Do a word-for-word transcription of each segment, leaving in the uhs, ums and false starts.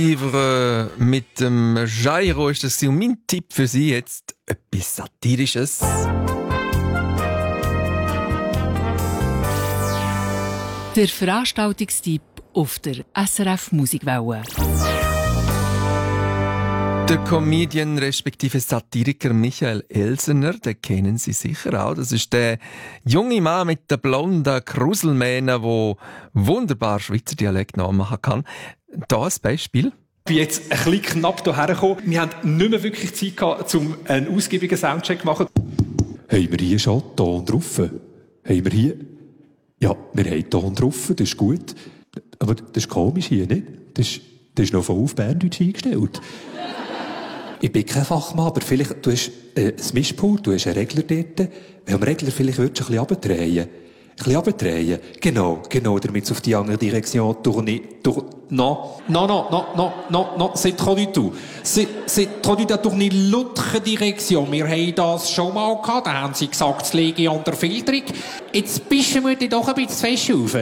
Ivre mit dem Jairo ist das und mein Tipp für Sie jetzt etwas Satirisches. Der Veranstaltungstipp auf der S R F Musikwelle. Der Comedian respektive Satiriker Michael Elsener, den kennen Sie sicher auch. Das ist der junge Mann mit den blonden Kruselmähnen, der wunderbar Schweizer Dialekt nachmachen kann. Da ein Beispiel. Ich bin jetzt ein bisschen knapp hierher gekommen. Wir haben nicht mehr wirklich Zeit gehabt, um einen ausgiebigen Soundcheck zu machen. Haben wir hier schon Ton drauf? Haben wir hier? Ja, wir haben Ton drauf, das ist gut. Aber das ist komisch hier, nicht? Das ist, das ist noch voll auf Berndeutsch eingestellt. Ich bin kein Fachmann, aber vielleicht, du hast äh, ein Mischpult, du hast einen Regler dort. Wenn du den Regler vielleicht würdest, ein bisschen runterdrehen. Ein bisschen runterdrehen. Genau, genau, damit es auf die andere Direktion tourner. Tour, non, non, non, non, non, non, non, c'est trop du tout. C'est, c'est trop du tout, tourner l'autre Direktion. Wir haben das schon mal gehabt, da haben sie gesagt, es liege an der Filterung. Jetzt bist du doch ein bisschen fest rauf.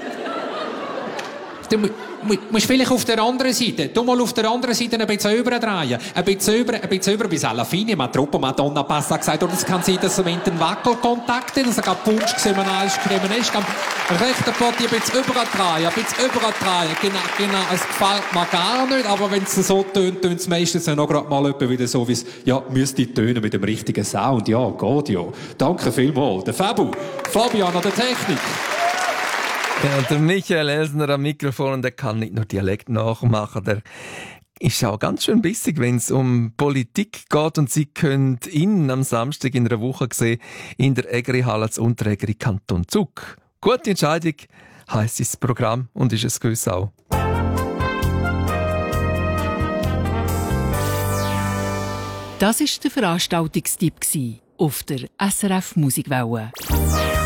Du musst vielleicht auf der anderen Seite, du mal auf der anderen Seite ein bisschen überdrehen. Ein bisschen über, ein bisschen über, bis alla fine, ma troppo Madonna Passa gesagt, oder es kann sein, dass er mit den Wackelkontakten, dass er gerade Punsch gesehen hat, geschrieben ist, kann rechter Poti ein bisschen überdrehen, ein bisschen überdrehen. Genau, genau, es gefällt mir gar nicht, aber wenn es so tönt, tönt es meistens noch gerade mal etwa wieder so, wie es, ja, müsste tönen mit dem richtigen Sound. Ja, geht ja. Danke vielmals. Der Fabu, Fabian an der Technik. Ja, der Michael Elsener am Mikrofon, und der kann nicht nur Dialekt nachmachen, der ist auch ganz schön bissig, wenn es um Politik geht, und Sie können ihn am Samstag in einer Woche sehen in der Egri-Halle zu Unteregri, Kanton Zug. Gute Entscheidung heisst das Programm und ist es gewiss auch. Das war der Veranstaltungstipp auf der S R F Musikwelle.